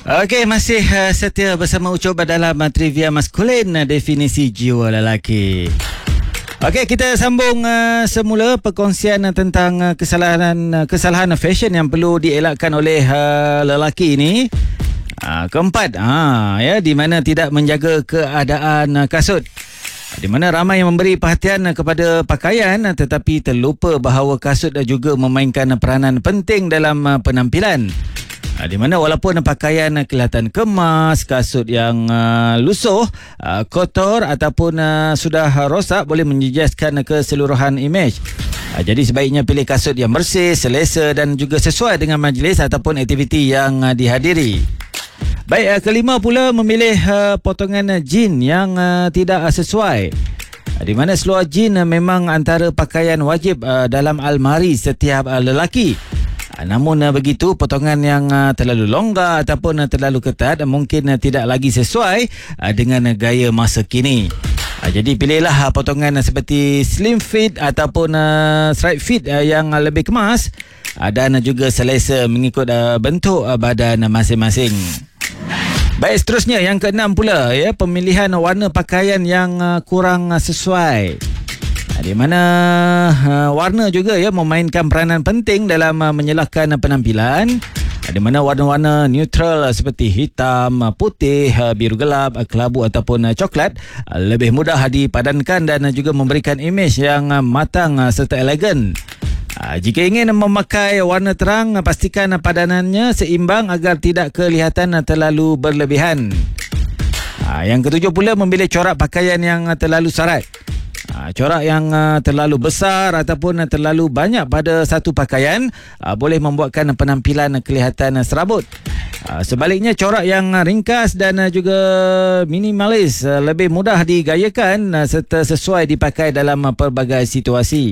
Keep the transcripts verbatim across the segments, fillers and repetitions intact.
Okey, masih uh, setia bersama Ucup dalam uh, trivia maskulin, uh, definisi jiwa lelaki. Okey, kita sambung uh, semula perkongsian uh, tentang uh, kesalahan uh, kesalahan fashion yang perlu dielakkan oleh uh, lelaki ini. Uh, keempat, uh, ya, di mana tidak menjaga keadaan uh, kasut. Di mana ramai yang memberi perhatian uh, kepada pakaian uh, tetapi terlupa bahawa kasut uh, juga memainkan uh, peranan penting dalam uh, penampilan. Di mana walaupun pakaian kelihatan kemas, kasut yang uh, lusuh, uh, kotor ataupun uh, sudah rosak boleh menjejaskan keseluruhan imej. Uh, jadi sebaiknya pilih kasut yang bersih, selesa dan juga sesuai dengan majlis ataupun aktiviti yang uh, dihadiri. Baik, uh, kelima pula memilih uh, potongan jin yang uh, tidak uh, sesuai. Uh, di mana seluar jin uh, memang antara pakaian wajib uh, dalam almari setiap uh, lelaki. Namun begitu, potongan yang terlalu longgar ataupun terlalu ketat mungkin tidak lagi sesuai dengan gaya masa kini. Jadi pilihlah potongan seperti slim fit ataupun straight fit yang lebih kemas dan juga selesa mengikut bentuk badan masing-masing. Baik, seterusnya yang keenam pula, ya, pemilihan warna pakaian yang kurang sesuai. Di mana uh, warna juga ya memainkan peranan penting dalam uh, menyelahkan uh, penampilan. Di mana warna-warna neutral uh, seperti hitam, uh, putih, uh, biru gelap, uh, kelabu ataupun uh, coklat uh, lebih mudah dipadankan dan uh, juga memberikan imej yang uh, matang uh, serta elegan. Uh, jika ingin memakai warna terang, uh, pastikan uh, padanannya seimbang agar tidak kelihatan uh, terlalu berlebihan. Uh, yang ketujuh pula, memilih corak pakaian yang uh, terlalu sarat. Ha, corak yang uh, terlalu besar ataupun uh, terlalu banyak pada satu pakaian uh, boleh membuatkan uh, penampilan uh, kelihatan uh, serabut. Uh, sebaliknya, corak yang uh, ringkas dan uh, juga minimalis uh, lebih mudah digayakan uh, serta sesuai dipakai dalam uh, pelbagai situasi.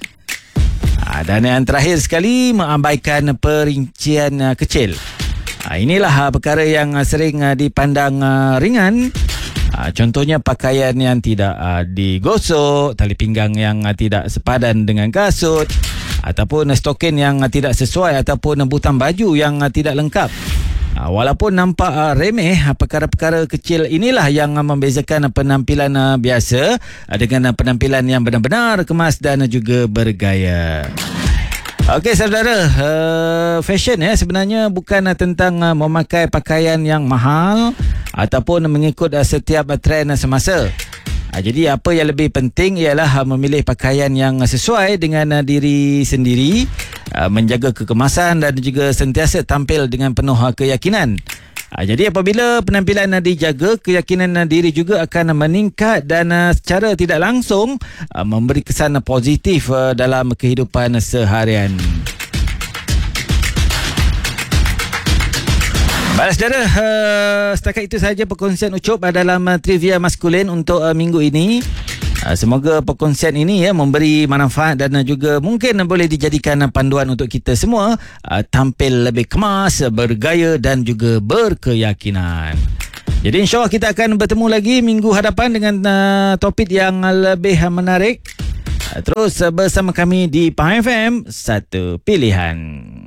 Uh, dan yang terakhir sekali, mengabaikan perincian uh, kecil. Uh, inilah uh, perkara yang uh, sering uh, dipandang uh, ringan. Uh, contohnya pakaian yang tidak uh, digosok, tali pinggang yang uh, tidak sepadan dengan kasut, ataupun uh, stokin yang uh, tidak sesuai, ataupun uh, butang baju yang uh, tidak lengkap. Uh, walaupun nampak uh, remeh, uh, perkara-perkara kecil inilah yang uh, membezakan uh, penampilan uh, biasa uh, dengan uh, penampilan yang benar-benar kemas dan uh, juga bergaya. Okey saudara, uh, fashion ya sebenarnya bukan uh, tentang uh, memakai pakaian yang mahal ataupun mengikut uh, setiap uh, trend uh, semasa. Uh, jadi apa yang lebih penting ialah uh, memilih pakaian yang uh, sesuai dengan uh, diri sendiri, uh, menjaga kekemasan dan juga sentiasa tampil dengan penuh uh, keyakinan. Uh, jadi apabila penampilan uh, dijaga, keyakinan uh, diri juga akan uh, meningkat dan uh, secara tidak langsung uh, memberi kesan uh, positif uh, dalam kehidupan uh, seharian. Baiklah saudara, uh, setakat itu sahaja perkongsian Ucup uh, dalam uh, trivia maskulin untuk uh, minggu ini. Uh, semoga perkongsian ini ya memberi manfaat dan uh, juga mungkin uh, boleh dijadikan uh, panduan untuk kita semua uh, tampil lebih kemas, uh, bergaya dan juga berkeyakinan. Jadi insyaAllah kita akan bertemu lagi minggu hadapan dengan uh, topik yang uh, lebih uh, menarik. Uh, terus uh, bersama kami di Pahang F M, satu pilihan.